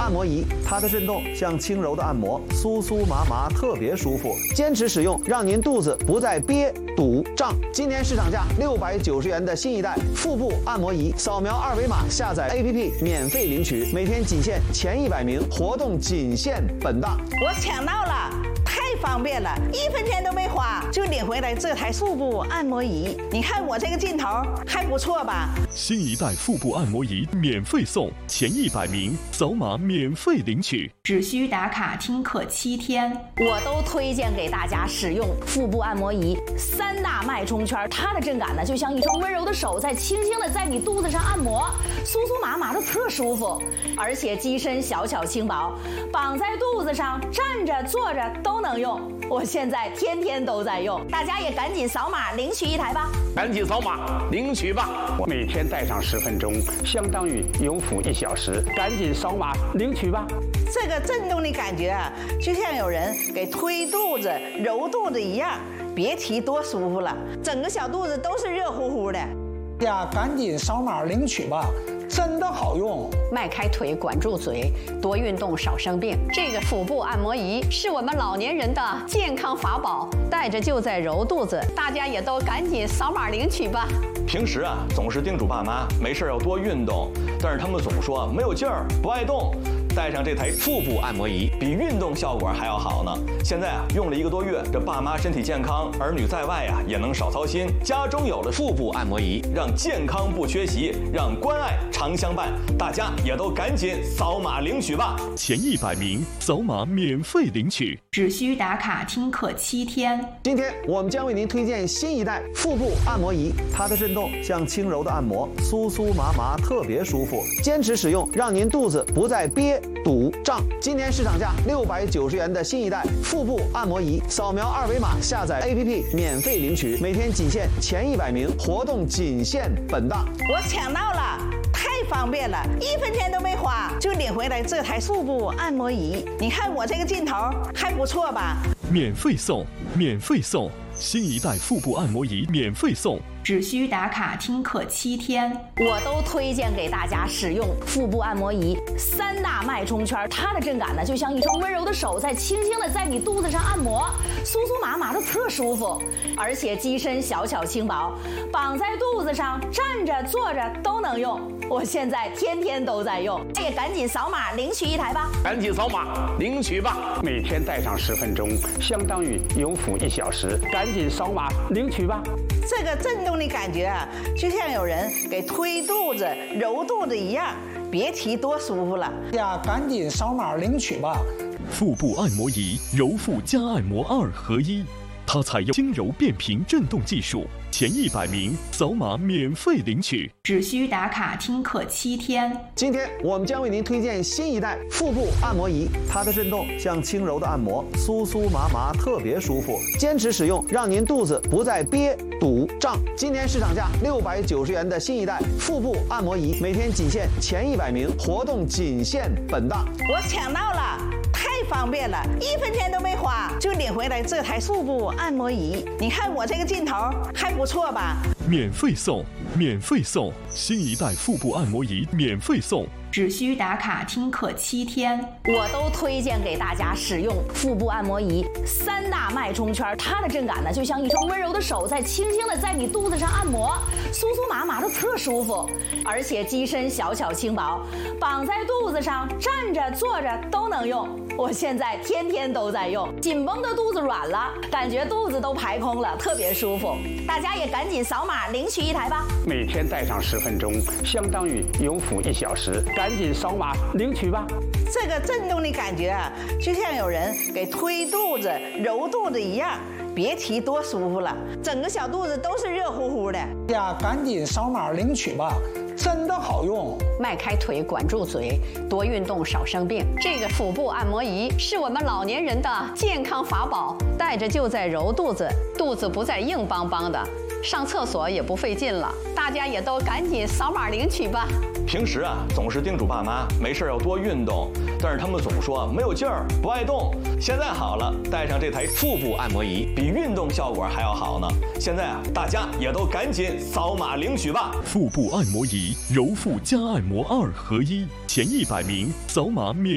按摩仪，它的震动像轻柔的按摩，酥酥麻麻，特别舒服。坚持使用，让您肚子不再憋、堵、胀。今天市场价690元的新一代腹部按摩仪，扫描二维码下载 APP 免费领取，每天仅限前100名，活动仅限本档。 我抢到了！太方便了，1分钱都没花就领回来这台腹部按摩仪。你看我这个劲头还不错吧？ 新一代腹部按摩仪免费送，前100名扫码免费领取， 只需打卡听课7天。 我都推荐给大家使用腹部按摩仪，3大脉冲圈，它的震感呢就像一双温柔的手在轻轻的在你肚子上按摩，酥酥麻麻的特舒服，而且机身小巧轻薄，绑在肚子上，站着坐着都能用。我现在天天都在用，大家也赶紧扫码领取一台吧！ 赶紧扫码领取吧！ 我每天戴上10分钟，相当于有辅1小时，赶紧扫码领取吧！ 这个震动的感觉啊，就像有人给推肚子、揉肚子一样，别提多舒服了，整个小肚子都是热乎乎的。 呀，赶紧扫码领取吧！真的好用， 迈开腿，管住嘴，多运动，少生病。这个腹部按摩仪是我们老年人的健康法宝，带着就在揉肚子，大家也都赶紧扫码领取吧。 平时啊，总是叮嘱爸妈没事要多运动，但是他们总说没有劲儿，不爱动。带上这台腹部按摩仪，比运动效果还要好呢。现在啊，用了1个多月，这爸妈身体健康，儿女在外啊也能少操心。家中有了腹部按摩仪，让健康不缺席，让关爱常相伴。大家也都赶紧扫码领取吧！ 前100名扫码免费领取， 只需打卡听课7天。 今天我们将为您推荐新一代腹部按摩仪，它的震动像轻柔的按摩，酥酥麻麻，特别舒服。坚持使用，让您肚子不再憋、堵、胀。今天市场价690元的新一代腹部按摩仪，扫描二维码下载 APP 免费领取，每天仅限前100名，活动仅限本档。 我抢到了！太方便了，1分钱都没花就领回来这台腹部按摩仪。你看我这个劲头还不错吧？ 免费送，免费送，新一代腹部按摩仪免费送。 只需打卡听课7天。 我都推荐给大家使用腹部按摩仪，3大脉冲圈，它的震感呢就像一双温柔的手在轻轻的在你肚子上按摩，酥酥麻麻的特舒服，而且机身小巧轻薄，绑在肚子上，站着坐着都能用。我现在天天都在用，也赶紧扫码领取一台吧！ 赶紧扫码领取吧！ 每天戴上10分钟，相当于有辅1小时，赶紧扫码领取吧！ 这个震动的感觉啊，就像有人给推肚子、揉肚子一样，别提多舒服了。 呀，赶紧扫码领取吧！ 腹部按摩仪，揉腹加按摩2合1，它采用轻柔变频震动技术，前100名扫码免费领取， 只需打卡听课7天。 今天我们将为您推荐新一代腹部按摩仪，它的震动像轻柔的按摩，酥酥麻麻，特别舒服。坚持使用，让您肚子不再憋、堵、胀。今天市场价690元的新一代腹部按摩仪，每天仅限前100名，活动仅限本档。 我抢到了！太方便了，1分钱都没花就领回来这台腹部按摩仪。你看我这个劲头还不错吧？ 免费送，免费送，新一代腹部按摩仪免费送。 只需打卡听课7天。 我都推荐给大家使用腹部按摩仪，3大脉冲圈，它的震感呢就像一双温柔的手在轻轻的在你肚子上按摩，酥酥麻麻的特舒服，而且机身小巧轻薄，绑在肚子上，站着坐着都能用。我现在天天都在用，紧绷的肚子软了，感觉肚子都排空了，特别舒服。大家也赶紧扫码领取一台吧！ 每天戴上10分钟，相当于有辅1小时，赶紧扫码领取吧！ 这个震动的感觉啊，就像有人给推肚子、揉肚子一样，别提多舒服了，整个小肚子都是热乎乎的。 呀，赶紧扫码领取吧！真的好用， 迈开腿，管住嘴，多运动，少生病。这个腹部按摩仪是我们老年人的健康法宝，带着就在揉肚子，肚子不再硬邦邦的，上厕所也不费劲了。大家也都赶紧扫码领取吧！ 平时啊，总是叮嘱爸妈没事要多运动，但是他们总说没有劲儿，不爱动。现在好了，带上这台腹部按摩仪，比运动效果还要好呢。现在啊，大家也都赶紧扫码领取吧！ 腹部按摩仪，揉腹加按摩2合1，前100名扫码免